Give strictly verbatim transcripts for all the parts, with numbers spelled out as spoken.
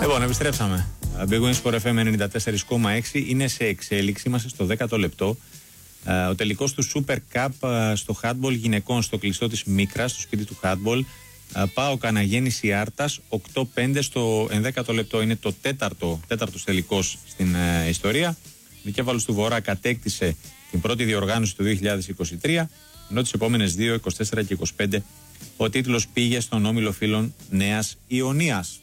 Λοιπόν, επιστρέψαμε. Big Win Sport εφ εμ ενενήντα τέσσερα κόμμα έξι είναι σε εξέλιξη. Είμαστε στο δέκατο λεπτό. Ο τελικός του Super Cup στο handball γυναικών στο κλειστό της Μίκρας, στο σπίτι του handball. ΠΑΟΚ Αναγέννηση Άρτας οκτώ πέντε στο ενδέκατο λεπτό. Είναι το τέταρτο, τέταρτος τελικός στην ε, ιστορία. Ο Δικέφαλος του Βορρά κατέκτησε την πρώτη διοργάνωση του δύο χιλιάδες είκοσι τρία, ενώ τις επόμενες δύο, είκοσι τέσσερα και είκοσι πέντε, ο τίτλος πήγε στον όμιλο φίλων Νέας Ιωνίας.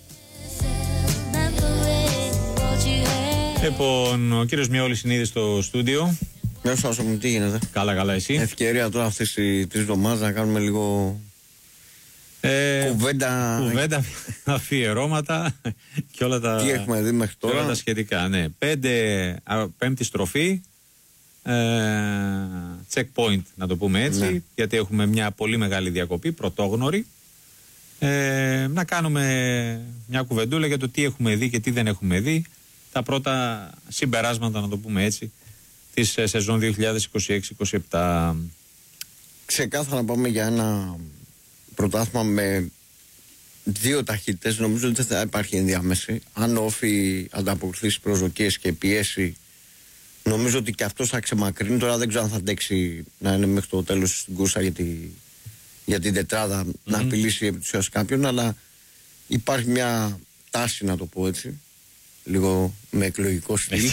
Λοιπόν, ο κύριος Μιώλης είναι ήδη στο στούντιο. Γεια σου, Άσο μου, τι γίνεται? Καλά, καλά, εσύ? Ευκαιρία τώρα αυτές τις τρεις εβδομάδες να κάνουμε λίγο ε, κουβέντα. Κουβέντα, αφιερώματα και όλα τα. Τι έχουμε δει μέχρι τώρα. Όλα τα σχετικά, ναι. Πέντε, α, πέμπτη στροφή. Ε, checkpoint, να το πούμε έτσι, ναι. Γιατί έχουμε μια πολύ μεγάλη διακοπή, πρωτόγνωρη. Ε, να κάνουμε μια κουβεντούλα για το τι έχουμε δει και τι δεν έχουμε δει. Τα πρώτα συμπεράσματα, να το πούμε έτσι, της σεζόν δύο χιλιάδες είκοσι έξι είκοσι επτά. Ξεκάθαρα πάμε για ένα πρωτάθλημα με δύο ταχύτητες. Νομίζω ότι δεν θα υπάρχει ενδιάμεση. Αν ο Όφη ανταποκριθεί στις προσδοκίες και πιέσει, νομίζω ότι και αυτός θα ξεμακρύνει. Τώρα δεν ξέρω αν θα αντέξει να είναι μέχρι το τέλος στην κούρσα για, τη, για την τετράδα, mm-hmm. να απειλήσει επί της ουσίας κάποιον, αλλά υπάρχει μια τάση, να το πω έτσι, λίγο με εκλογικό στυλ.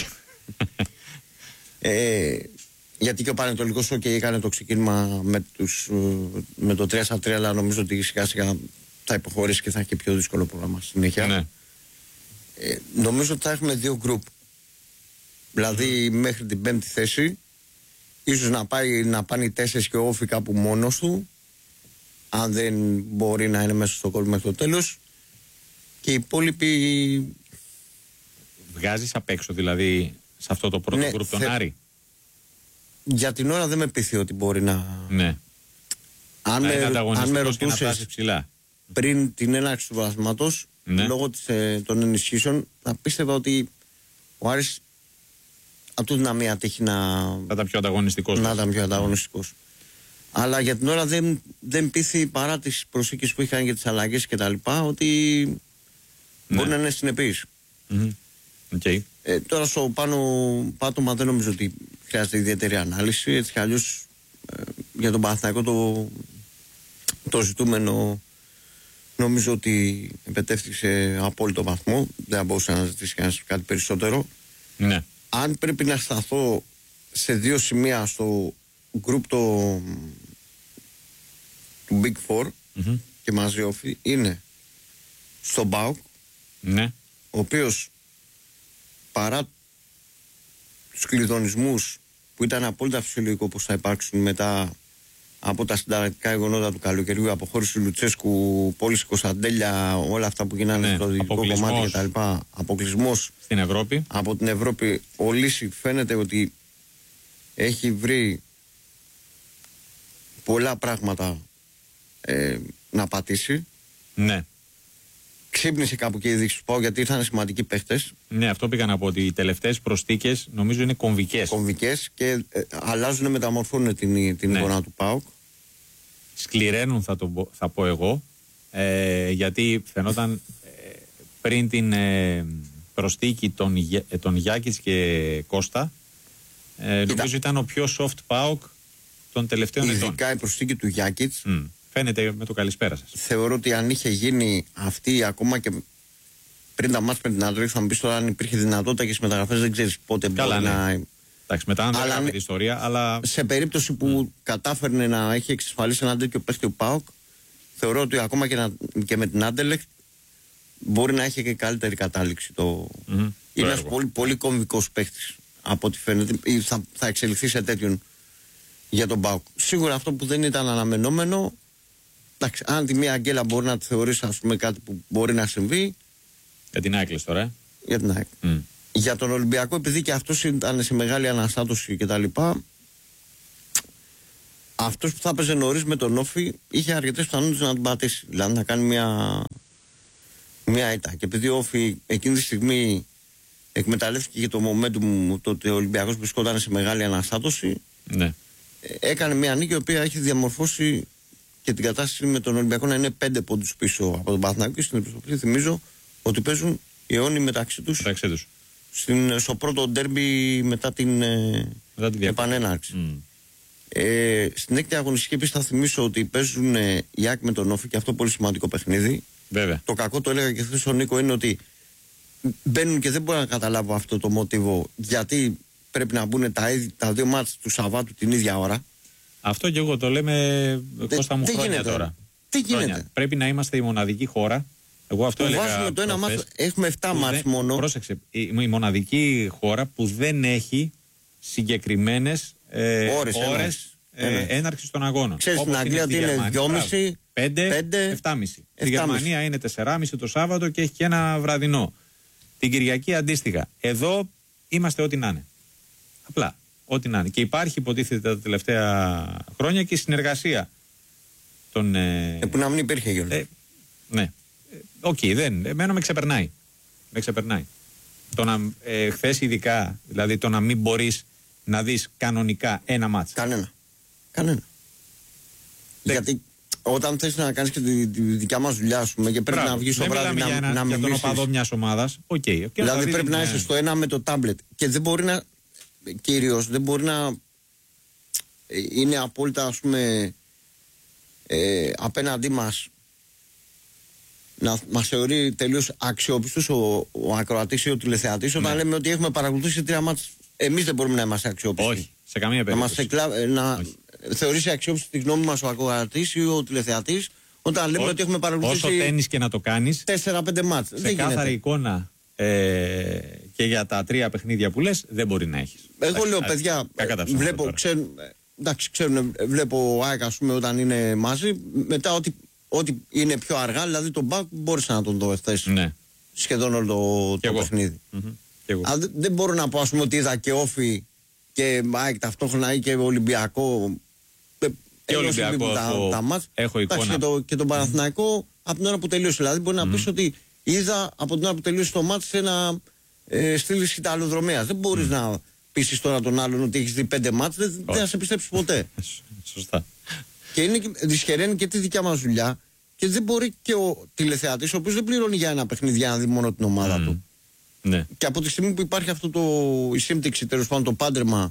ε, γιατί και ο Πανετολικός okay, έκανε το ξεκίνημα με, τους, με το τρία στα τρία, αλλά νομίζω ότι σιγά σιγά θα υποχωρήσει και θα έχει και πιο δύσκολο πρόγραμμα συνέχεια. Ναι. Ε, νομίζω ότι θα έχουμε δύο γκρουπ. Δηλαδή μέχρι την πέμπτη θέση, ίσως να, πάει, να πάνε οι τέσσερις και ο Όφη κάπου μόνος του, αν δεν μπορεί να είναι μέσα στο κόλπο μέχρι το τέλος. Και οι υπόλοιποι. Βγάζεις απ' έξω δηλαδή σε αυτό το πρώτο ναι, γκρουπ τον θε... Άρη? Για την ώρα δεν με πείθει ότι μπορεί να. Ναι. Αν να με, αν με ρωτούσες πριν την έναρξη του βαθμάτος, ναι. λόγω της, ε, των ενισχύσεων, θα πίστευα ότι ο Άρης από τούτη να μία τύχει να. Θα ήταν πιο ανταγωνιστικός. Να ήταν πιο ανταγωνιστικός. Mm. Αλλά για την ώρα δεν, δεν πείθει, παρά τις προσήκες που είχαν για τις αλλαγές και τα λοιπά, ότι ναι. μπορεί να είναι συνεπής. Mm-hmm. Okay. Ε, τώρα στο πάνω πάτωμα δεν νομίζω ότι χρειάζεται ιδιαίτερη ανάλυση. Έτσι κι αλλιώς ε, για τον Παναθηναϊκό το, το ζητούμενο νομίζω ότι επετεύχθη απόλυτο βαθμό. Δεν μπορούσε να ζητήσει κανένας κάτι περισσότερο. Ναι. Αν πρέπει να σταθώ σε δύο σημεία στο group το, του Big Four mm-hmm. και μαζί Όφη, είναι στον ΠΑΟΚ, ναι. ο οποίος παρά τους κλειδονισμούς που ήταν απόλυτα φυσιολογικό πως θα υπάρξουν μετά από τα συνταρακτικά γεγονότα του καλοκαιριού, αποχώρηση του Λουτσέσκου, πώληση Κωνσταντέλια, όλα αυτά που γίνανε ναι, στο δυτικό κομμάτι κτλ. Αποκλεισμός στην Ευρώπη. Από την Ευρώπη, ο Λύση φαίνεται ότι έχει βρει πολλά πράγματα ε, να πατήσει. Ναι. Ξύπνησε κάπου και η δείξη του ΠΑΟΚ, γιατί ήρθαν σημαντικοί παίχτες. Ναι, αυτό πήγα να πω, ότι οι τελευταίες προσθήκες νομίζω είναι κομβικές. Κομβικές και ε, αλλάζουν, μεταμορφώνουν την, την ναι. εικόνα του ΠΑΟΚ. Σκληραίνουν, θα, το, θα πω εγώ, ε, γιατί φαινόταν ε, πριν την ε, προσθήκη των, ε, των Γιάκης και Κώστα, ε, νομίζω ήταν ο πιο soft ΠΑΟΚ των τελευταίων ειδικά ετών. Ειδικά η προσθήκη του Γιάκης. Mm. Φαίνεται με το καλησπέρα σας. Θεωρώ ότι αν είχε γίνει αυτή ακόμα και πριν τα μάτς με την Άντρεξ, θα μου πεις τώρα αν υπήρχε δυνατότητα και στις μεταγραφές δεν ξέρεις πότε καλά, μπορεί ναι. να. Εντάξει, μετά δεν έκαμε την ιστορία, αλλά. Σε περίπτωση που mm. κατάφερνε να έχει εξασφαλίσει έναν τέτοιο παίχτη ο ΠΑΟΚ, θεωρώ ότι ακόμα και, να, και με την Άντελεκτ μπορεί να έχει και καλύτερη κατάληξη. Το... Mm-hmm. Είναι ένας πολύ, πολύ κομβικός παίχτης από ό,τι φαίνεται, ή θα, θα εξελιχθεί σε τέτοιον για τον ΠΑΟΚ. Σίγουρα αυτό που δεν ήταν αναμενόμενο. Εντάξει, αν τη μία αγγέλα μπορεί να τη θεωρήσει, ας πούμε, κάτι που μπορεί να συμβεί. Για την ΑΕΚ τώρα, ε? Για την ΑΕΚ. Mm. Για τον Ολυμπιακό, επειδή και αυτός ήταν σε μεγάλη αναστάτωση κτλ. Αυτός που θα έπαιζε νωρίς με τον Όφη είχε αρκετές πιθανότητες να τον πατήσει. Δηλαδή να κάνει μια, μια ήττα. Και επειδή ο Όφη εκείνη τη στιγμή εκμεταλλεύτηκε και το momentum, το ότι ο Ολυμπιακός βρισκόταν σε μεγάλη αναστάτωση, ναι. έκανε μια νίκη η οποία έχει διαμορφώσει και την κατάσταση με τον Ολυμπιακό να είναι πέντε πόντους πίσω από τον Παναθηναϊκό, και στην επιστροφή θυμίζω ότι παίζουν οι αιώνιοι μεταξύ τους, μεταξύ τους. Στην, στο πρώτο ντέρμπι μετά την, μετά την επανέναρξη. Mm. Ε, στην έκτη αγωνιστική επίσης θα θυμίσω ότι παίζουν ε, η ΑΕΚ με τον Όφη και αυτό πολύ σημαντικό παιχνίδι. Βέβαια. Το κακό, το έλεγα και χθες στον Νίκο, είναι ότι μπαίνουν και δεν μπορώ να καταλάβω αυτό το μοτίβο γιατί πρέπει να μπουν τα, τα δύο μάτς του Σαββάτου την ίδια ώρα. Αυτό και εγώ το λέμε Κώστα μου χρόνια γίνεται, τώρα. Τι γίνεται. Χρόνια. Πρέπει να είμαστε η μοναδική χώρα. Εγώ αυτό έλεγα. Βάζουμε το ένα μάτς, έχουμε επτά μάτς μόνο. Πρόσεξε, η, η μοναδική χώρα που δεν έχει συγκεκριμένες ε, ώρες, ώρες ε, έναρξης των αγώνων. Ξέρεις, στην Αγγλία ότι είναι δυόμιση, πέντε, επτάμιση. Στη Γερμανία είναι τεσσεράμιση το Σάββατο και έχει και ένα βραδινό. Την Κυριακή αντίστοιχα. Εδώ είμαστε ό,τι να είναι. Απλά. Ό,τι να είναι. Και υπάρχει, υποτίθεται, τα τελευταία χρόνια και η συνεργασία των. Ε, ε, που να μην υπήρχε, Γιώργο. Ε, ναι. Οκ, okay, δεν. Εμένα με ξεπερνάει. Με ξεπερνάει. Το να ε, χθες ειδικά, δηλαδή το να μην μπορείς να δεις κανονικά ένα μάτς. Κανένα. Κανένα. Δεν... Γιατί όταν θες να κάνεις και τη, τη δικιά μας δουλειά σου και πρέπει Μπράβο. να βγεις στο βράδυ να, ένα, να μιλήσεις. Για τον οπαδό μιας ομάδας. Okay. Δηλαδή πρέπει να είσαι στο ένα με το τάμπλετ και δεν μπορεί να. Κυρίως δεν μπορεί να είναι απόλυτα, ας πούμε, ε, απέναντί μας να μας θεωρεί τελείως αξιόπιστος ο, ο ακροατής ή ο τηλεθεατής όταν ναι. λέμε ότι έχουμε παρακολουθήσει τρία μάτς. Εμείς δεν μπορούμε να είμαστε αξιόπιστοι. Όχι, σε καμία περίπτωση. Να, μας εκλα... να θεωρήσει αξιόπιστο τη γνώμη μας ο ακροατής ή ο τηλεθεατής όταν λέμε Ό, ότι έχουμε παρακολουθήσει. Όσο τένις και να το κάνεις, τέσσερα πέντε μάτς. Σε κάθαρη εικόνα ε, και για τα τρία παιχνίδια που λες δεν μπορεί να έχεις. Εγώ εντάξει, λέω παιδιά, βλέπω, ξέρουν, εντάξει, ξέρουν, βλέπω ΑΕΚ, ας πούμε, όταν είναι μαζί, μετά ότι, ό,τι είναι πιο αργά, δηλαδή τον Μπακ μπόρεσα να τον δω εχθές. Ναι. Σχεδόν όλο το, το παιχνίδι. Mm-hmm. Αλλά δεν, δεν μπορώ να πω, ας πούμε, ότι είδα και Όφη και ΑΕΚ ταυτόχρονα ή και Ολυμπιακό. Και Ολυμπιακό τα, το... τα μάτς. Έχω εικόνα. Και, το, και τον Παναθηναϊκό mm. από την ώρα που τελείωσε. Δηλαδή μπορεί mm. να πεις ότι είδα από την ώρα που τελείωσε το μάτς ένα ε, στήλη σκηταλοδρομέας. Δεν μπορείς mm. να πείσεις τώρα τον άλλον ότι έχεις δει πέντε μάτς. Δεν, δεν θα σε πιστέψει ποτέ. Σωστά. Και είναι, δυσχεραίνει και τη δικιά μας δουλειά. Και δεν μπορεί και ο τηλεθεατής, ο οποίος δεν πληρώνει για ένα παιχνίδι για να δει μόνο την ομάδα mm. του. Ναι. Και από τη στιγμή που υπάρχει αυτό το, η σύμπτυξη, τέλος πάντων το πάντρεμα,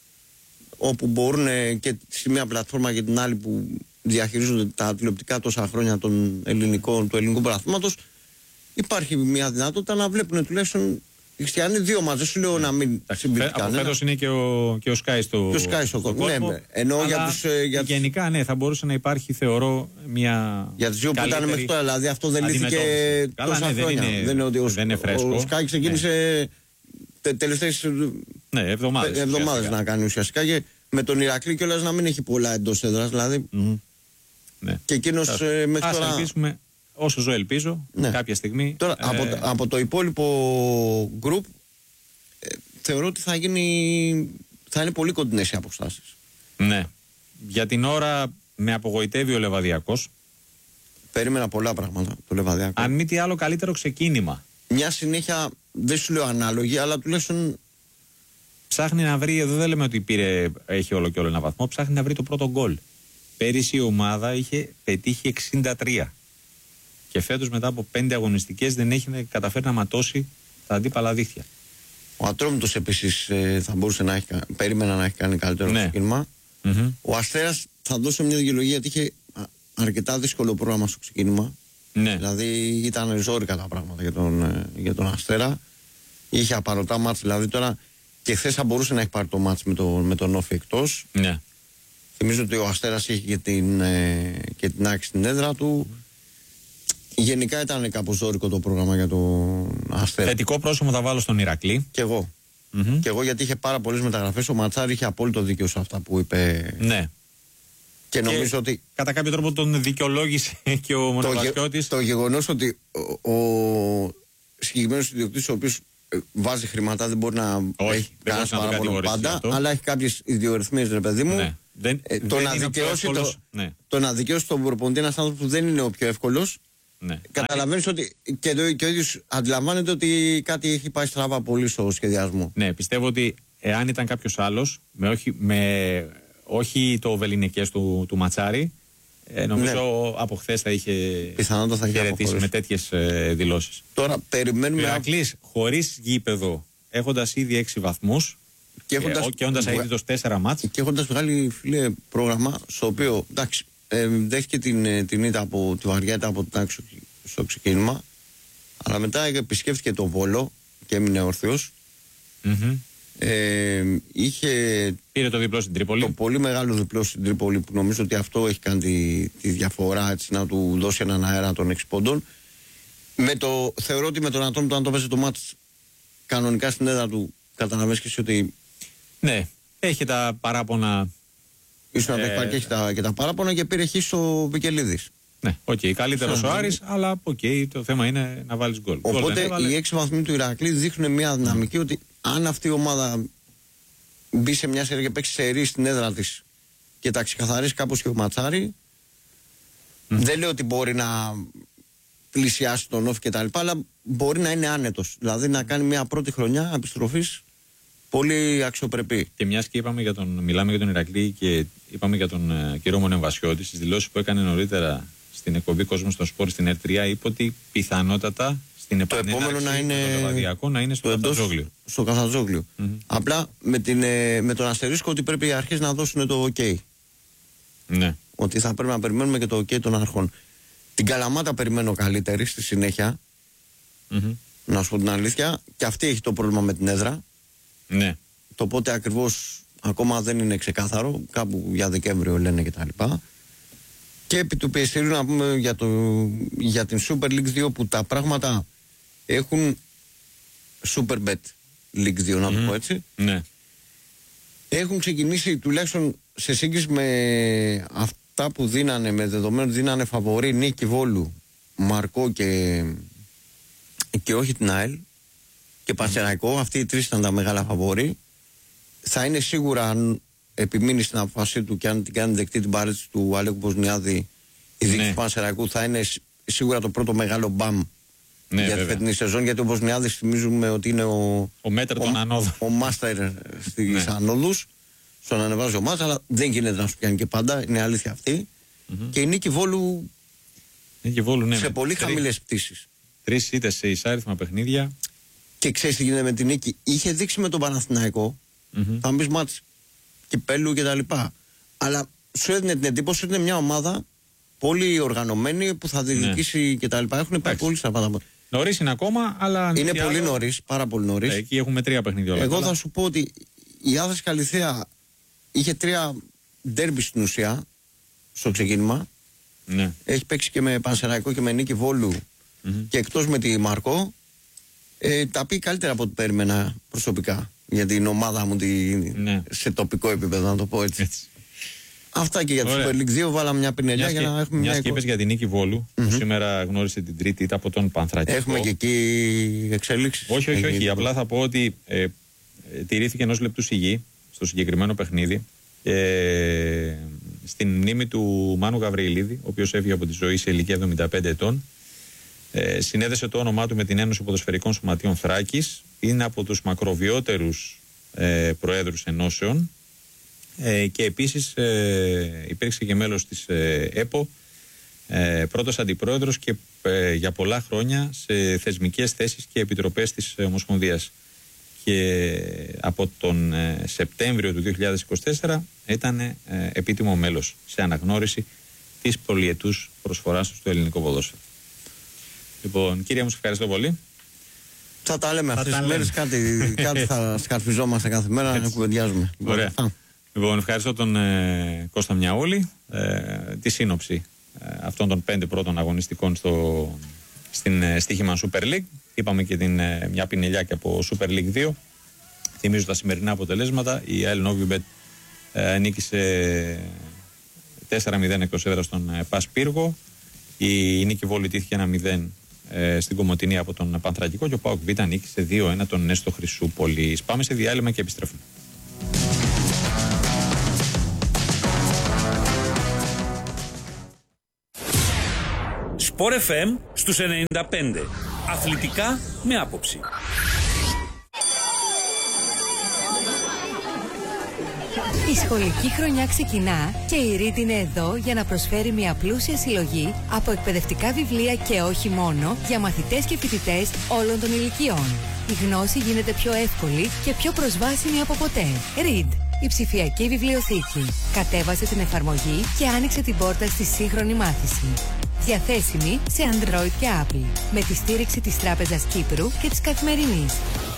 όπου μπορούν και στη μία πλατφόρμα και την άλλη που διαχειρίζονται τα τηλεοπτικά τόσα χρόνια των ελληνικών, του ελληνικού πρωταθλήματος, υπάρχει μια δυνατότητα να βλέπουν τουλάχιστον οι χριστιανοί δύο μαζί. Δεν σου λέω να μην συμπληκτικά. Από φέτος είναι και ο, και ο Sky στο, και ο Sky στο, στο κόσμο. Ναι, εννοώ για τους, για τους... Γενικά, ναι, θα μπορούσε να υπάρχει, θεωρώ, μια. Για τους δύο που ήταν μέχρι τώρα, δηλαδή αυτό δεν λύθηκε τόσα ναι, χρόνια. Δεν είναι, δεν είναι ότι ο, δεν είναι φρέσκο. Ο Sky ξεκίνησε ναι. τελευταίες ναι, εβδομάδες, εβδομάδες να κάνει ουσιαστικά. Και με τον Ηρακλή κιόλας να μην έχει πολλά εντός έδρας. Δηλαδή. Mm-hmm. Ναι. Και εκείνος ε, μέχρι Ας τώρα. Ελπίσουμε, όσο ζω, ελπίζω ναι. κάποια στιγμή. Τώρα, ε... από, από το υπόλοιπο group ε, θεωρώ ότι θα γίνει. Θα είναι πολύ κοντινές οι αποστάσεις. Ναι. Για την ώρα με απογοητεύει ο Λεβαδιακός. Περίμενα πολλά πράγματα το Λεβαδιακό. Αν μη τι άλλο, καλύτερο ξεκίνημα. Μια συνέχεια, δεν σου λέω ανάλογη, αλλά τουλάχιστον. Ψάχνει να βρει, εδώ δεν λέμε ότι πήρε, έχει όλο και όλο ένα βαθμό, ψάχνει να βρει το πρώτο γκολ. Πέρυσι η ομάδα είχε πετύχει εξήντα τρία. Και φέτος μετά από πέντε αγωνιστικές δεν έχει καταφέρει να ματώσει τα αντίπαλα δίχτυα. Ο Ατρόμητος επίσης ε, θα μπορούσε να έχει, περίμενα να έχει κάνει καλύτερο ναι. ξεκίνημα. Mm-hmm. Ο Αστέρας θα δώσω μια δικαιολογία γιατί είχε αρκετά δύσκολο πρόγραμμα στο ξεκίνημα. Ναι. Δηλαδή ήταν ζόρικα τα πράγματα για τον, ε, για τον Αστέρα. Είχε απαρωτά μάτς, δηλαδή τώρα και χθες θα μπορούσε να έχει πάρει το μάτς με, το, με τον Όφη εκτός. Ναι. Θυμίζω ότι ο Αστέρας είχε και την, ε, και την άκρη στην έδρα του. Γενικά ήταν κάπως ζώρικο το πρόγραμμα για τον Αστέρα. Θετικό πρόσημο θα βάλω στον Ηρακλή. Κι εγώ. Mm-hmm. Κι εγώ γιατί είχε πάρα πολλές μεταγραφές. Ο Ματσάρη είχε απόλυτο δίκιο σε αυτά που είπε. Ναι. Και νομίζω και ότι. Κατά κάποιο τρόπο τον δικαιολόγησε και ο Μονοβασιώτης. Το, το γεγονός ότι ο, ο συγκεκριμένος ιδιοκτήτης, ο οποίος βάζει χρήματα, δεν μπορεί να Όχι, έχει κανένα παράπονο πάντα, αυτό. Αλλά έχει κάποιες ιδιορυθμίες, ρε παιδί μου. Ναι. Δεν, ε, δεν το, να δικαιώσει το, ναι. το να δικαιώσει τον προπονητή ένας άνθρωπος που δεν είναι ο πιο εύκολος. Ναι. Καταλαβαίνεις ότι και, το, και ο ίδιος αντιλαμβάνεται ότι κάτι έχει πάει στραβά πολύ στο σχεδιασμό. Ναι, πιστεύω ότι εάν ήταν κάποιος άλλος, με όχι, με, όχι το βεληνικές του, του Ματσάρη, Ε, νομίζω Ναι. από χθες θα είχε Πιθανότατα θα είχε χαιρετήσει με τέτοιες ε, δηλώσεις. Τώρα περιμένουμε. Ο Ηρακλής χωρίς γήπεδο, έχοντας ήδη έξι βαθμούς Και έχοντας, και έχοντας αίτητος τέσσερα μάτς. Και έχοντας βγάλει, φίλε, πρόγραμμα στο οποίο, εντάξει, ε, δέχτηκε την, την ήττα από τη βαριά ήττα από την άξιο στο ξεκίνημα, αλλά μετά επισκέφθηκε τον Βόλο και έμεινε όρθιος. Mm-hmm. Ε, είχε Πήρε το διπλό στην Τρίπολη. Το πολύ μεγάλο διπλό στην Τρίπολη, που νομίζω ότι αυτό έχει κάνει τη, τη διαφορά, έτσι, να του δώσει έναν αέρα των έξι πόντων. Με το, θεωρώ ότι με τον Ατρόμητο, αν το παίζει το μάτς κανονικά στην έδρα του, καταλαβαίνεις και εσύ ότι. Ναι, έχει τα παράπονα. Ίσως να ε, τα υπάρχει και έχει τα, και τα παράπονα και πήρε χ στο Βικελίδης. Ναι, οκ, okay, καλύτερος ο Άρης, αλλά οκ, okay, το θέμα είναι να βάλεις γκολ. Οπότε οι έξι βαθμοί του Ηρακλή δείχνουν μια δυναμική mm. ότι αν αυτή η ομάδα μπει σε μια σειρά και παίξει σερί στην έδρα της και τα ξεκαθαρίσει κάπως και ο Ματσάρη, mm. δεν λέω ότι μπορεί να πλησιάσει τον Όφη και τα λοιπά, αλλά μπορεί να είναι άνετος. Δηλαδή να κάνει μια πρώτη χρονιά επιστροφής πολύ αξιοπρεπή. Και μιας και είπαμε για τον, μιλάμε για τον Ηρακλή και είπαμε για τον uh, κύριο Μονεμβασιώτη, στις δηλώσεις που έκανε νωρίτερα στην εκπομπή Κόσμος των Σπόρ στην Ερ τρία, είπε ότι πιθανότατα στην επόμενη να είναι το να είναι στο Καφτατζόγλιο. Στο Καφτατζόγλιο. Mm-hmm. Απλά με, την, με τον αστερίσκο ότι πρέπει οι αρχές να δώσουν το OK. Ναι. Ότι θα πρέπει να περιμένουμε και το OK των αρχών. Την Καλαμάτα περιμένω καλύτερη στη συνέχεια. Mm-hmm. Να σου πω την αλήθεια. Και αυτή έχει το πρόβλημα με την έδρα. Ναι. Το πότε ακριβώς ακόμα δεν είναι ξεκάθαρο. Κάπου για Δεκέμβριο λένε κτλ. Και, και επί του πιεστηρίου να πούμε για, το, για την Super League δύο, που τα πράγματα έχουν Super Bet League δύο, να το mm-hmm. πω έτσι. Ναι. Έχουν ξεκινήσει, τουλάχιστον σε σύγκριση με αυτά που δίνανε, με δεδομένο δίνανε φαβορί Νίκη Βόλου, Μαρκό και, και όχι την ΑΕΛ και Πανσεραϊκό. Αυτοί οι τρεις ήταν τα μεγάλα φαβορί. Θα είναι σίγουρα, αν επιμείνει στην αποφασή του και αν την κάνει δεκτή την παρέτηση του Αλέκου Ποσνιάδη, η δίκη ναι. του Πανσεραϊκού, θα είναι σίγουρα το πρώτο μεγάλο μπαμ. Ναι, για τη φετινή σεζόν, γιατί ο Ποσνιάδης θυμίζουμε ότι είναι ο, ο μέτρ των ανόδων. Ο μάστερ στις ναι. ανόδους, στον ανεβάζει ο μάτς, αλλά δεν γίνεται να σου πιάνει και πάντα, είναι αλήθεια αυτή. Mm-hmm. Και η Νίκη Βόλου, Νίκη Βόλου ναι, σε πολύ χαμηλές πτήσεις. Τρεις ήττες σε εισάριθμα παιχνίδια. Και ξέρεις τι γίνεται με την Νίκη. Είχε δείξει με τον Παναθηναϊκό, mm-hmm. θα μπεις μάτς κυπέλλου και τα λοιπά. Αλλά σου έδινε την εντύπωση ότι είναι μια ομάδα πολύ οργανωμένη που θα διεκδικήσει ναι. και τα λοιπά. Έχουν πάει πολύ στα πάντα. Νωρίς είναι ακόμα, αλλά. Είναι πολύ άλλο... νωρίς, πάρα πολύ νωρίς. Εκεί έχουμε τρία παιχνίδια όλα. Εγώ καλά. θα σου πω ότι η Άδας Καλυθέα είχε τρία ντέρμπι στην ουσία στο ξεκίνημα. Ναι. Έχει παίξει και με Πανσεραϊκό και με Νίκη Βόλου mm-hmm. και εκτός με τη Μαρκό. Ε, τα πει καλύτερα από ό,τι περίμενα προσωπικά για την ομάδα μου τη... ναι. σε τοπικό επίπεδο, να το πω έτσι. έτσι. Αυτά και για το Super League δύο. Βάλαμε μια πινελιά για να έχουμε μια. Μια και είπες για την Νίκη Βόλου, mm-hmm. που σήμερα γνώρισε την τρίτη ήττα από τον Πανθρακικό. Έχουμε και εκεί εξέλιξεις. Όχι, όχι, όχι. Απλά θα πω ότι ε, ε, τηρήθηκε ενός λεπτού σιγή στο συγκεκριμένο παιχνίδι. Ε, στην μνήμη του Μάνου Γαβριηλίδη, ο οποίος έφυγε από τη ζωή σε ηλικία εβδομήντα πέντε ετών. Ε, συνέδεσε το όνομά του με την Ένωση Ποδοσφαιρικών Σωματείων Θράκης. Είναι από τους μακροβιότερους ε, προέδρους ενώσεων. Ε, και επίσης ε, υπήρξε και μέλος της ε, ΕΠΟ, ε, πρώτος αντιπρόεδρος και ε, για πολλά χρόνια σε θεσμικές θέσεις και επιτροπές της Ομοσπονδίας. Και από τον ε, Σεπτέμβριο του δύο χιλιάδες είκοσι τέσσερα ήταν ε, επίτιμο μέλος σε αναγνώριση της πολυετούς προσφοράς του στο ελληνικό ποδόσφαιρο. Λοιπόν, κύριε μου, σας ευχαριστώ πολύ. Θα τα λέμε αυτές τις μέρες, κάτι, κάτι θα σκαρφιζόμαστε κάθε μέρα να κουβεντιάζουμε. Ωραία. Λοιπόν, ευχαριστώ τον ε, Κώστα Μιαούλη, ε, τη σύνοψη ε, αυτών των πέντε πρώτων αγωνιστικών στο, στην ε, στοίχημα Super League. Είπαμε και την, ε, μια πινελιά και από Super League δύο. Θυμίζω τα σημερινά αποτελέσματα. Η ΑΕΛ Novibet ε, νίκησε τέσσερα μηδέν εκτός έδρας στον ε, Πας Πύργο. Η, η Νίκη Βόλου τήθηκε ένα μηδέν ε, στην Κομοτηνή από τον Πανθρακικό και ο ΠΑΟΚ Β νίκησε δύο ένα τον Νέστο Χρυσούπολης. Πάμε σε διάλειμμα και επιστρέφουμε. Sport εφ εμ στους ενενήντα πέντε. Αθλητικά με άποψη. Η σχολική χρονιά ξεκινά και η Read είναι εδώ για να προσφέρει μια πλούσια συλλογή από εκπαιδευτικά βιβλία και όχι μόνο για μαθητές και φοιτητές όλων των ηλικιών. Η γνώση γίνεται πιο εύκολη και πιο προσβάσιμη από ποτέ. Read, η ψηφιακή βιβλιοθήκη. Κατέβασε την εφαρμογή και άνοιξε την πόρτα στη σύγχρονη μάθηση. Διαθέσιμη σε Android και Apple, με τη στήριξη της Τράπεζας Κύπρου και της Καθημερινής.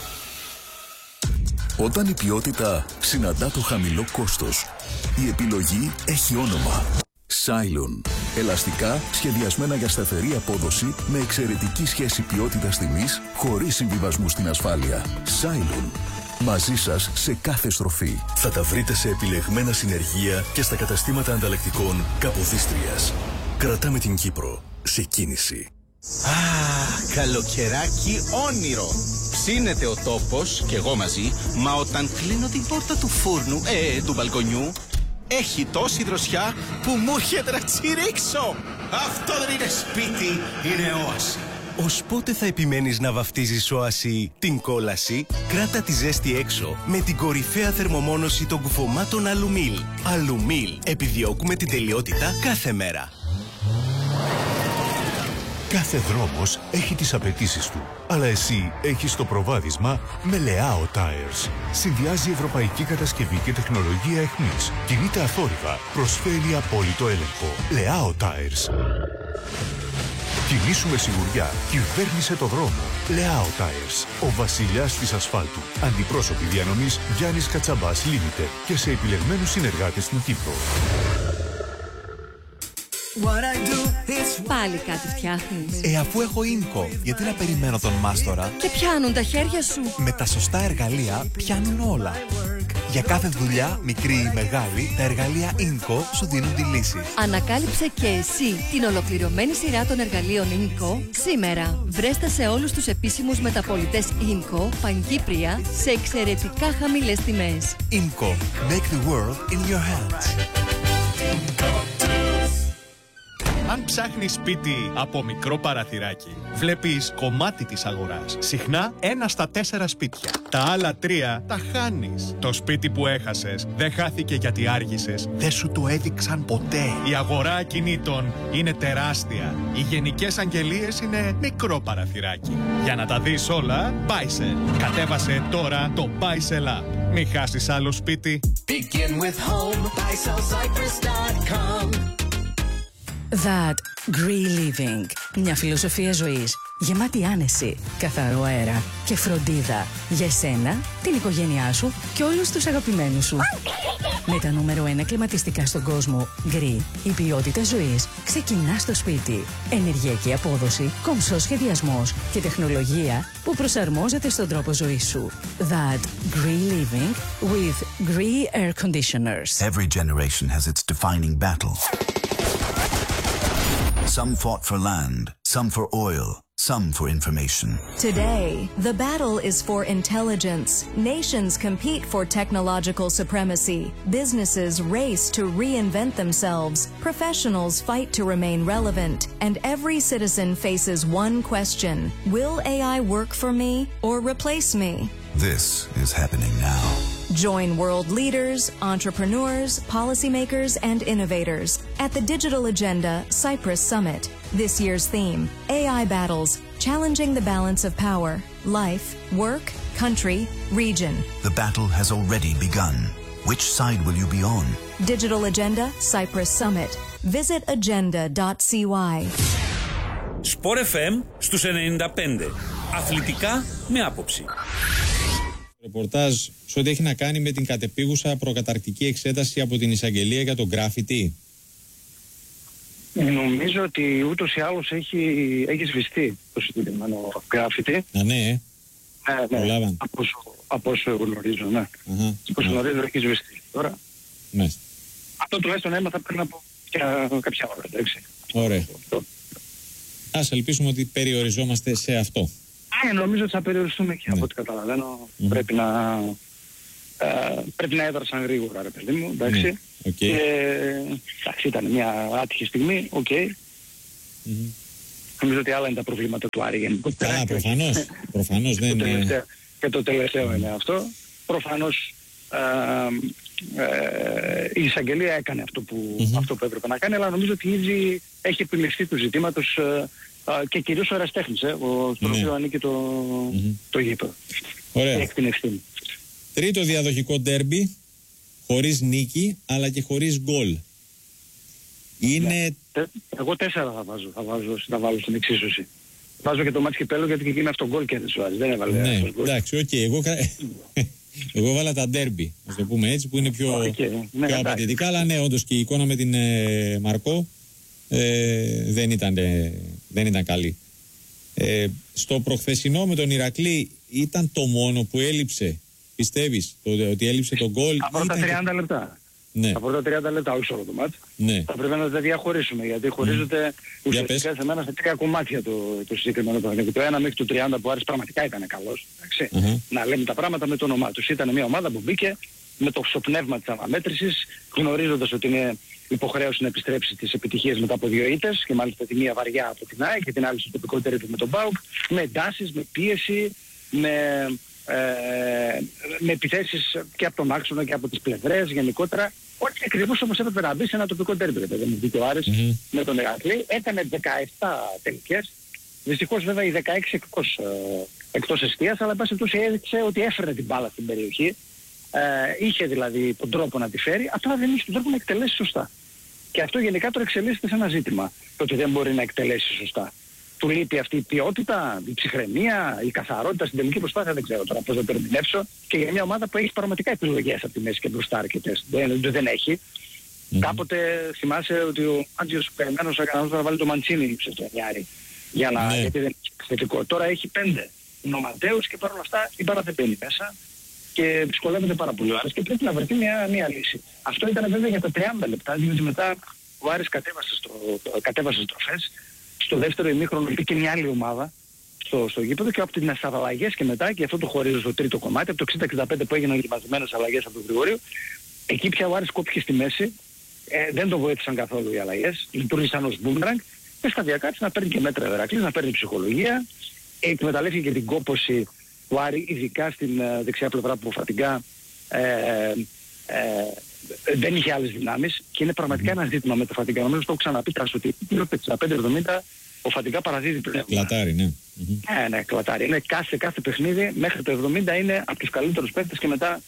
Όταν η ποιότητα συναντά το χαμηλό κόστος, η επιλογή έχει όνομα. Cylon. Ελαστικά σχεδιασμένα για σταθερή απόδοση με εξαιρετική σχέση ποιότητας-τιμής χωρίς συμβιβασμού στην ασφάλεια. Cylon. Μαζί σας σε κάθε στροφή. Θα τα βρείτε σε επιλεγμένα συνεργεία και στα καταστήματα ανταλλακτικών Καποδίστριας. Κρατάμε την Κύπρο σε κίνηση. Α, καλοκαιράκι όνειρο. Ψήνεται ο τόπος και εγώ μαζί, μα όταν κλείνω την πόρτα του φούρνου, ε, του μπαλκονιού, έχει τόση δροσιά που μου έρχεται να τσιρίξω. Αυτό δεν είναι σπίτι, είναι όαση. Ως πότε θα επιμένεις να βαφτίζεις όαση την κόλαση? Κράτα τη ζέστη έξω με την κορυφαία θερμομόνωση των κουφωμάτων Αλουμίλ. Αλουμίλ. Επιδιώκουμε την τελειότητα κάθε μέρα. Κάθε δρόμος έχει τις απαιτήσεις του, αλλά εσύ έχεις το προβάδισμα με Leao Tires. Συνδυάζει ευρωπαϊκή κατασκευή και τεχνολογία εχμής. Κινείται αθόρυβα, προσφέρει απόλυτο έλεγχο. Leao Tires. Κινήσου με σιγουριά, κυβέρνησε το δρόμο. Leao Tires. Ο βασιλιάς της ασφάλτου. Αντιπρόσωποι διανομής Γιάννης Κατσαμπάς Limited και σε επιλεγμένους συνεργάτες στην Κύπρο. Πάλι κάτι φτιάχνεις? Ε, αφού έχω Ίνκο, γιατί να περιμένω τον μάστορα? Και πιάνουν τα χέρια σου. Με τα σωστά εργαλεία πιάνουν όλα. Για κάθε δουλειά, μικρή ή μεγάλη, τα εργαλεία Ίνκο σου δίνουν τη λύση. Ανακάλυψε και εσύ την ολοκληρωμένη σειρά των εργαλείων Ίνκο σήμερα. Βρέστα σε όλους τους επίσημους μεταπωλητές Ίνκο, Παγκύπρια, σε εξαιρετικά χαμηλές τιμές. Ίνκο. Make the world in your hands. Αν ψάχνεις σπίτι από μικρό παραθυράκι, βλέπεις κομμάτι της αγοράς. Συχνά ένα στα τέσσερα σπίτια. Τα άλλα τρία τα χάνεις. Το σπίτι που έχασες δεν χάθηκε γιατί άργησες. Δεν σου το έδειξαν ποτέ. Η αγορά ακινήτων είναι τεράστια. Οι γενικές αγγελίες είναι μικρό παραθυράκι. Για να τα δεις όλα, Buysell. Κατέβασε τώρα το Buysell App. Μην χάσεις άλλο σπίτι. Begin with home, buysell cyprus dot com. That Green Living. Μια φιλοσοφία ζωής γεμάτη άνεση, καθαρό αέρα και φροντίδα για εσένα, την οικογένειά σου και όλους τους αγαπημένους σου. Με τα νούμερο ένα κλιματιστικά στον κόσμο, Green, η ποιότητα ζωής ξεκινά στο σπίτι. Ενεργειακή απόδοση, κομψός σχεδιασμός και τεχνολογία που προσαρμόζεται στον τρόπο ζωής σου. That Green Living with Green Air Conditioners. Every generation has its defining battle. Some fought for land, some for oil, some for information. Today, the battle is for intelligence. Nations compete for technological supremacy. Businesses race to reinvent themselves. Professionals fight to remain relevant. And every citizen faces one question. Will A I work for me or replace me? This is happening now. Join world leaders, entrepreneurs, policymakers, and innovators at the Digital Agenda Cyprus Summit. This year's theme, A I Battles, Challenging the Balance of Power, Life, Work, Country, Region. The battle has already begun. Which side will you be on? Digital Agenda Cyprus Summit. Visit agenda dot c y. Sport εφ εμ στους ενενήντα πέντε. Αθλητικά με άποψη. Ρεπορτάζ σε ό,τι έχει να κάνει με την κατεπίγουσα προκαταρκτική εξέταση από την εισαγγελία για τον γκράφιτι. Νομίζω ότι ούτως ή άλλως έχει, έχει σβηστεί το συγκεκριμένο γκράφιτι. Α, ναι, ε. Ναι, ναι. Από, από όσο γνωρίζω, ναι. Uh-huh. Από όσο γνωρίζω έχει σβηστεί. Τώρα. Ναι. Αυτό τουλάχιστον έμαθα πριν από κάποια ώρα, εντάξει. Ωραία. Ας ελπίσουμε ότι περιοριζόμαστε σε αυτό. Ε, νομίζω ότι θα περιοριστούμε και ναι. Από ό,τι καταλαβαίνω. Mm-hmm. Πρέπει να ε, πρέπει να έδρασαν γρήγορα, ρε παιδί μου, εντάξει. Mm. Okay. Και, εντάξει, ήταν μια άτυχη στιγμή, οκ. Okay. Mm-hmm. Νομίζω ότι άλλα είναι τα προβλήματα του Άρη γενικότερα. Α, προφανώς. Προφανώς δεν είναι. Και το τελευταίο είναι αυτό. Προφανώς ε, ε, η εισαγγελία έκανε αυτό που, mm-hmm. αυτό που έπρεπε να κάνει, αλλά νομίζω ότι ήδη έχει επιληφθεί του ζητήματος ε, ε, και κυρίως ο εραστέχνης, ε, ο, στον mm-hmm. οποίο ανήκει το, mm-hmm. το γήπεδο. Ωραία. Έχει την ευθύνη. Τρίτο διαδοχικό ντέρμπι, χωρίς νίκη, αλλά και χωρίς γκολ. Είναι... Ναι. Εγώ τέσσερα θα βάζω, θα, βάζω, θα βάλω στην εξίσωση. Βάζω και το μάτς Κυπέλλου γιατί και εκείνη αυτό γκολ κέρδισε ο Άρης, δεν έβαλε. Ναι, εντάξει, οκ. Okay. Εγώ, εγώ βάλα τα ντέρμπι, ας το πούμε έτσι, που είναι πιο, okay. ναι, πιο απαιτητικά, αλλά ναι, όντως και η εικόνα με την ε, Μαρκό ε, δεν, ήταν, ε, δεν ήταν καλή. Ε, στο προχθεσινό με τον Ηρακλή ήταν το μόνο που έλειψε, πιστεύεις, το, ότι έλειψε το γκολ? Από τα τριάντα λεπτά. Ναι. Από τα τριάντα λεπτά, όχι όλο το μάτς. Ναι. Θα πρέπει να τα διαχωρίσουμε, γιατί χωρίζονται mm. ουσιαστικά σε μένα σε τρία κομμάτια το, το συγκεκριμένο παιχνίδι. Το ένα μέχρι το τριάντα που Άρης πραγματικά ήταν καλός. Uh-huh. Να λέμε τα πράγματα με το όνομά τους. Ήταν μια ομάδα που μπήκε με το πνεύμα της αναμέτρησης, γνωρίζοντας ότι είναι υποχρέωση να επιστρέψει τις επιτυχίες μετά από δύο ήττες και μάλιστα τη μία βαριά από την ΑΕΚ και την άλλη στο τοπικό τέρι με τον ΠΑΟΚ, με εντάσεις, με πίεση, με... Ε, με επιθέσεις και από τον άξονα και από τις πλευρές γενικότερα, όχι ακριβώς όπως έπρεπε να μπει σε ένα τοπικό τέρμπι. Δεν μου βγήκε ο Άρης mm-hmm. με τον Ηρακλή, έκανε δεκαεπτά τελικές, δυστυχώς βέβαια οι δεκαέξι εκτός, ε, εκτός εστίας, αλλά εν πάση περιπτώσει έδειξε ότι έφερε την μπάλα στην περιοχή, ε, είχε δηλαδή τον τρόπο να τη φέρει, απλά δεν είχε τον τρόπο να εκτελέσει σωστά. Και αυτό γενικά το εξελίσσεται σε ένα ζήτημα, το ότι δεν μπορεί να εκτελέσει σωστά. Του λείπει αυτή η ποιότητα, η ψυχραιμία, η καθαρότητα στην τελική προσπάθεια, δεν ξέρω τώρα πώς να το ερμηνεύσω. Και για μια ομάδα που έχει πραγματικά επιλογές από τη μέση και μπροστά αρκετές. Δεν, δεν έχει. Mm-hmm. Κάποτε θυμάσαι ότι ο Άντζιος Καημένος έκανε να βάλει το Μαντσίνι στο Ενιάρι. Για να, mm-hmm. γιατί δεν έχει θετικό. Τώρα έχει πέντε νοματέους και παρόλα αυτά η μπάρα δεν μπαίνει μέσα. Και δυσκολεύεται πάρα πολύ ο Άρης και πρέπει να βρεθεί μια, μια λύση. Αυτό ήταν βέβαια για τα τριάντα λεπτά, διότι μετά ο Άρης κατέβασε, στο, κατέβασε στροφές. Στο δεύτερο ημίχρονο υπήρχε μια άλλη ομάδα στο, στο γήπεδο και από τις αλλαγές και μετά, και αυτό το χωρίζω στο τρίτο κομμάτι, από το εξήντα εξήντα πέντε που έγιναν γυμνασμένες αλλαγές από τον Γρηγόριο, εκεί πια ο Άρης κόπηκε στη μέση, ε, δεν τον βοήθησαν καθόλου οι αλλαγές, λειτουργήσαν ως μπούμεραγκ και σταδιακά άρχισε να παίρνει και μέτρα ο Ηρακλής, να παίρνει ψυχολογία, εκμεταλλεύτηκε και την κόπωση του Άρη, ειδικά στην ε, δεξιά πλευρά που ο Φατιγκά ε, ε, ε, δεν είχε άλλες δυνάμεις και είναι πραγματικά ένα ζήτημα με το Φατιγκά. Νομίζω το έχω ξαναπεί ότι το εξήντα πέντε εβδομήντα ο Φατιγκά παραδίδει πλέον. Κλατάρι, ναι. Ναι, ναι, κλατάρι. Είναι κάθε, κάθε παιχνίδι μέχρι το εβδομήντα είναι από τους καλύτερους παίκτες και μετά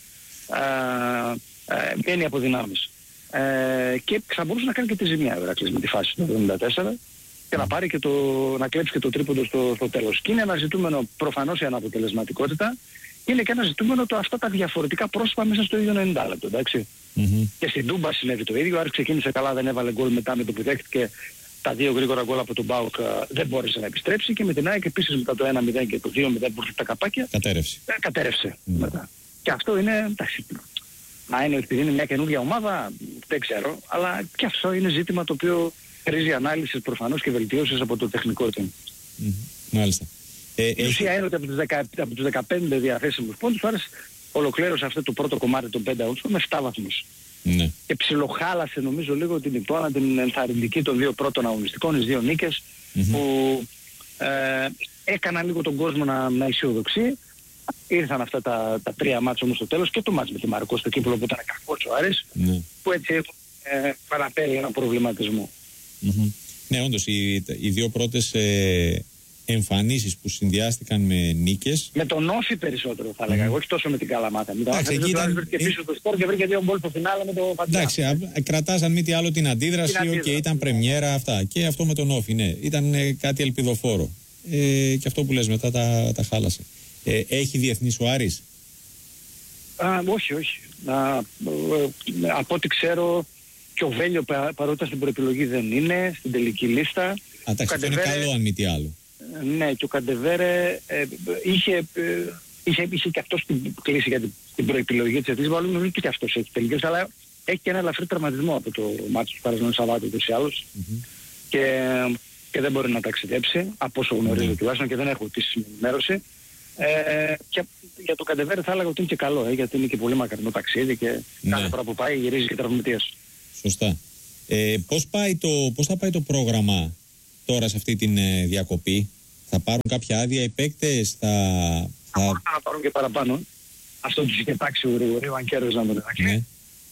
μπαίνει από δυνάμεις. Ε, και θα μπορούσε να κάνει και τη ζημιά ο Ηρακλής με τη φάση του εβδομήντα τέσσερα και να πάρει και το, να κλέψει και το τρίποντο στο, στο τέλος. Και είναι ένα ζητούμενο προφανώς η αναποτελεσματικότητα. Είναι και ένα ζητούμενο το αυτά τα διαφορετικά πρόσωπα μέσα στο ίδιο ενενήντα λεπτό, εντάξει. Mm-hmm. Και στην Τούμπα συνέβη το ίδιο. Ο Άρης ξεκίνησε καλά, δεν έβαλε γκολ μετά με το που δέχτηκε τα δύο γρήγορα γκολ από τον ΠΑΟΚ, δεν μπόρεσε να επιστρέψει και με την ΑΕΚ επίσης μετά το ένα μηδέν και το δύο μηδέν που ήρθε τα καπάκια. Κατέρευσε. Ε, κατέρευσε mm. μετά. Και αυτό είναι, εντάξει, να είναι επειδή είναι μια καινούργια ομάδα, δεν ξέρω, αλλά και αυτό είναι ζήτημα το οποίο χρήζει ανάλυση προφανώς και βελτιώσεις από το τεχνικό του. Mm. Μάλιστα. Ε, η ουσία είναι ότι από τους, δεκα, από τους δεκαπέντε διαθέσιμους πόντους, ο Άρης ολοκλήρωσε αυτό το πρώτο κομμάτι των πέντε αούτσων με επτά βαθμούς. Ναι. Και ψιλοχάλασε νομίζω λίγο την εικόνα την ενθαρρυντική των δύο πρώτων αγωνιστικών, τις δύο νίκες, mm-hmm. που ε, έκαναν λίγο τον κόσμο να, να αισιοδοξεί. Ήρθαν αυτά τα, τα τρία μάτς όμως στο τέλος και το μάτς με τη Μαρκό στο κύπελλο που ήταν κακός ο Άρης, mm. που έτσι ε, παραπέρει ένα προβληματισμό. Mm-hmm. Ναι, όντως οι, οι δύο πρώτες ε, εμφανίσεις που συνδυάστηκαν με νίκες. Με τον Όφη περισσότερο θα έλεγα, mm. όχι τόσο με την Καλαμάτα. Μην εντάξει, εκεί ήταν... βρήκε πίσω το σπορ και βρήκε δύο γκολ στο φινάλε με το Φαντζά. Εντάξει, κρατάς αν μη τι άλλο την αντίδραση, και okay, ήταν πρεμιέρα αυτά. Και αυτό με τον Όφη, ναι, ήταν ε, κάτι ελπιδοφόρο. Ε, και αυτό που λες μετά τα, τα χάλασε. Ε, έχει διεθνής ο Άρης? Α, όχι, όχι. Α, ε, από ό,τι ξέρω και ο Βέλιο παρότι στην προεπιλογή δεν είναι, στην τελική λίστα. Α, εντάξει, αυτό είναι καλό αν μη τι άλλο. Ναι, και ο Καντεβέρε ε, είχε, ε, είχε, είχε και αυτός την κλίση για την, την προεπιλογή της εθνικής, αλλά νομίζω και αυτός έχει τελικές, αλλά έχει και ένα ελαφρύ τραυματισμό από το μάτι του περασμένου Σαββάτου ούτως ή άλλως mm-hmm. και, και δεν μπορεί να ταξιδέψει, από όσο γνωρίζω mm-hmm. τουλάχιστον και δεν έχω τη ενημέρωση. Ε, και για το Καντεβέρε θα έλεγα ότι είναι και καλό, ε, γιατί είναι και πολύ μακρινό ταξίδι και mm-hmm. κάθε φορά που πάει γυρίζει και τραυματίας. Σωστά. Ε, πώς, πάει το, πώς θα πάει το πρόγραμμα τώρα σε αυτή την ε, διακοπή? Θα πάρουν κάποια άδεια οι παίκτες? Θα, θα... θα πάρουν και παραπάνω. Αυτό τους είχε τάξει ο Γρηγορίου, αν κέρδιζαν τον Ηρακλή. Ναι.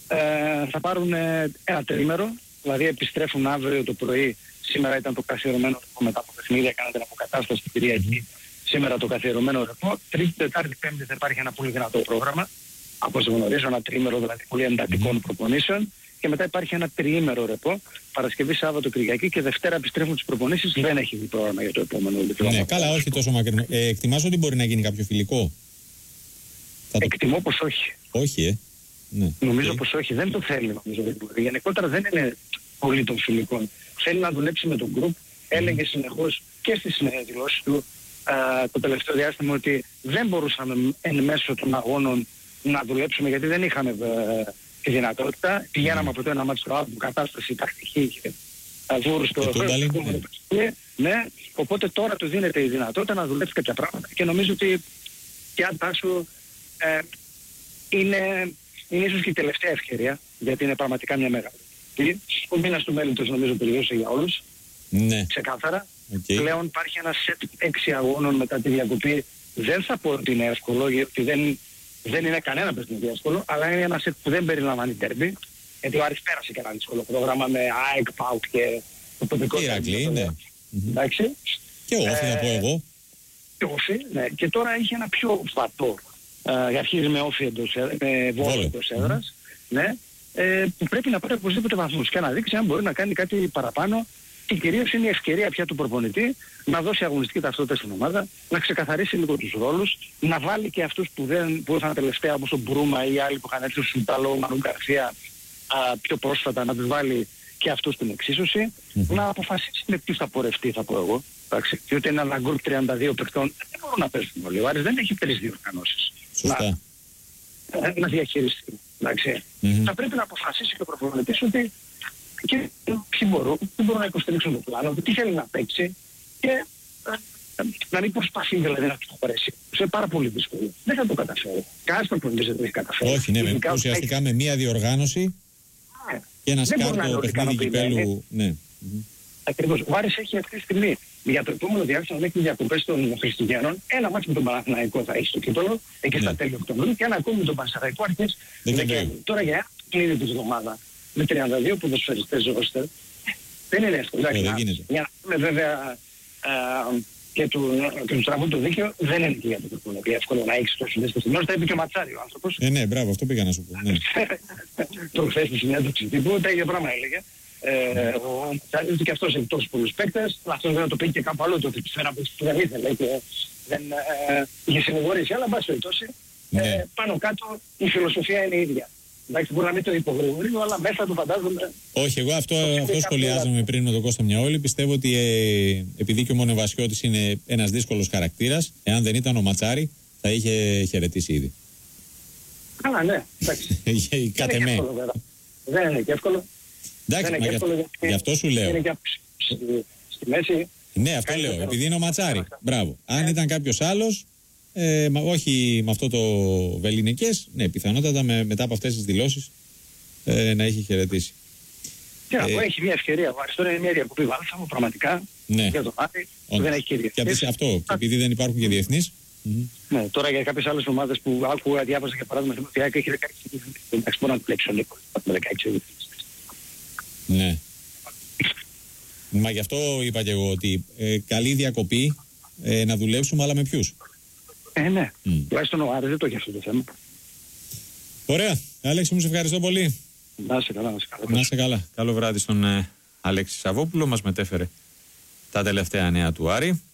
ε, θα πάρουν ένα τρίμερο, δηλαδή επιστρέφουν αύριο το πρωί. Σήμερα ήταν το καθιερωμένο ρεπό μετά από παιχνίδια, κάνατε την αποκατάσταση την Κυριακή. Σήμερα το καθιερωμένο ρεπό. Τρίτη, Τετάρτη, Πέμπτη θα υπάρχει ένα πολύ δυνατό πρόγραμμα. Από όσο γνωρίζω, ένα τριήμερο δηλαδή πολύ εντατικών προπονήσεων. Και μετά υπάρχει ένα τριήμερο ρεπό. Παρασκευή, Σάββατο, Κυριακή και Δευτέρα επιστρέφουν τις προπονήσεις. Δεν έχει δει πρόγραμμα για το επόμενο διπλώμα. Ναι, καλά, όχι τόσο μακρινό. Ε, εκτιμάς ότι μπορεί να γίνει κάποιο φιλικό? Εκτιμώ πως όχι. Όχι, ε. Ναι. Νομίζω okay. πως όχι. Δεν το θέλει, νομίζω. Γενικότερα δεν είναι πολύ των φιλικών. Θέλει να δουλέψει με τον γκρουπ. Έλεγε συνεχώς και στις δηλώσεις του α, το τελευταίο διάστημα ότι δεν μπορούσαμε εν μέσω των αγώνων να δουλέψουμε γιατί δεν είχαμε ε, τη δυνατότητα. Πηγαίναμε από το ένα μάτι στο άλλο, κατάσταση τακτική και βούρου στο ναι, οπότε τώρα του δίνεται η δυνατότητα να δουλέψει κάποια πράγματα και νομίζω ότι και αν Τάσο ε, είναι, είναι ίσως και η τελευταία ευκαιρία γιατί είναι πραγματικά μια μεγάλη. Ο μήνας του μέλλοντος νομίζω τελειώσει για όλους. Ναι. Ξεκάθαρα. Okay. Πλέον υπάρχει ένα σετ έξι αγώνων μετά τη διακοπή. Δεν θα πω ότι είναι εύκολο γιατί δεν, δεν είναι κανένα παιχνίδι εύκολο, αλλά είναι ένα σετ που δεν περιλαμβάνει τέρμπι. Γιατί ο Άρης πέρασε και ένα δύσκολο πρόγραμμα με ΑΕΚ, ΠΑΟΚ και το τοπικό Ηρακλή, ναι. Εντάξει. Και Όφη θα πω εγώ. Και Όφη, ναι. Και τώρα έχει ένα πιο φατό. Ε, αρχίζει με Όφη εντός, με Βόλο εντός έδρας. Ναι. Ε, που πρέπει να πάρει οπωσδήποτε βαθμούς και να δείξει αν μπορεί να κάνει κάτι παραπάνω και κυρίως είναι η ευκαιρία πια του προπονητή να δώσει αγωνιστική ταυτότητα στην ομάδα, να ξεκαθαρίσει λίγο τους ρόλους, να βάλει και αυτούς που, δεν, που ήρθαν τελευταία όπως ο Μπρούμα ή άλλοι που είχαν έρθει στο Σουταλό, Μανού Γκαρσία πιο πρόσφατα, να τους βάλει και αυτούς στην εξίσωση, mm-hmm. να αποφασίσει με ποιους θα πορευτεί θα πω εγώ. Εντάξει, διότι είναι ένα γκρουπ τριάντα δύο παιχτών, δεν μπορούν να παίζουν όλοι. Ο Άρης δεν έχει τρεις διοργανώσεις. Σωστά. Να, να διαχειριστεί. Mm-hmm. Θα πρέπει να αποφασίσει και ο προπονητής ότι και ποιοι μπορούν, τι μπορούν να υποστηρίξουν το πλάνο, τι θέλει να παίξει και ε, να μην προσπαθεί δηλαδή να του χωρέσει. Είναι πάρα πολύ δύσκολο. Δεν θα το καταφέρει. Κανένας προπονητής δεν το έχει καταφέρει. Όχι, ναι, με, ουσιαστικά έχει... με μία διοργάνωση yeah. και ένα σκάρτο παιχνίδι κυπέλου. Ναι. Ακριβώς. Ο Άρης έχει αυτή τη στιγμή για το επόμενο διάστημα μέχρι τις διακοπές των Χριστουγέννων ένα μάτι με τον Παναθηναϊκό θα έχει στο κύπελο εκεί στα ναι. τέλη Οκτωβρίου και ένα ακόμη με τον Πανσεραϊκό αρχές Δεκέμβρη. Τώρα για ένα κλείνει της εβδομάδα με τριάντα δύο ποδοσφαιριστές ρόστερ δεν είναι εύκολο. Ε, δεν γίνεται. Για να πούμε βέβαια α, και του, και του στραβού το δίκαιο δεν είναι και για το προπονητή εύκολο να έχεις τόσο δέστες στην ώρα. Τα είπε και ο Ματσάρη ο άνθρωπος. Ε, ναι, μπράβο, αυτό πήγα να σου πω. Ναι. Το χθες στη συνέντευξη τύπου τα ίδια πράγμα έλεγε. Ε, ο Ματσάρης και αυτός έχει τόσους πολλούς παίκτες, αυτός δεν το πει και κάπου άλλο το ότι ψηφέρα που δεν ήθελε και δεν ε, είχε συνηγορήσει, αλλά μπας περιπτώσει ε, πάνω κάτω η φιλοσοφία είναι η ίδια. Εντάξει, μπορεί να μην το υπογρηγορεί, αλλά μέσα του φαντάζομαι... Όχι, εγώ αυτό, αυτό σχολιάζαμε πριν με τον Κώστα Μιαόλη. Πιστεύω ότι ε, επειδή και ο Μονεβασιώτης είναι ένας δύσκολος χαρακτήρας, εάν δεν ήταν ο Ματσάρη, θα είχε χαιρετήσει ήδη. Καλά, ναι, εντάξει. Κατ' εμέ. Δεν είναι και εύκολο. Εντάξει, μα γι' γι' αυτό σου λέω. Είναι και στη μέση. Ναι, αυτό λέω, επειδή είναι ο Ματσάρη. Μπράβο. Αν ήταν κάποιος άλλος, ε, όχι με αυτό το βεληνικές, ναι, πιθανότατα με, μετά από αυτές τις δηλώσεις ε, να έχει χαιρετήσει. Και να πω, έχει μια ευκαιρία. Ο Άρης τώρα είναι μια διακοπή βάλσαμο, πραγματικά, ναι. για το μάτι, που δεν έχει και διεθνείς. Και αυτό, και επειδή δεν υπάρχουν και διεθνείς. Mm-hmm. Ναι, τώρα για κάποιες άλλες ομάδες που άκουγα, διάβαζα για παράδειγμα, στην Μαθιάκα έχει δεκαέξι διεθνείς. Εντάξει, μπορεί να το πλέξει ο Νίκος, με δεκαέξι διεθνείς. Ναι. Μα γι' αυτό είπα και εγώ ότι ε, καλή διακοπή ε, να δουλέψουμε, αλλά με ποιους. Ε, ναι. Mm. Τουλάχιστον ο Άρης δεν το έχει αυτό το θέμα. Ωραία. Αλέξη, μου σε ευχαριστώ πολύ. Να είσαι καλά, να είσαι καλά. Να είσαι καλά. Καλό βράδυ στον ε, Αλέξη Σαββόπουλο. Μας μετέφερε τα τελευταία νέα του Άρη.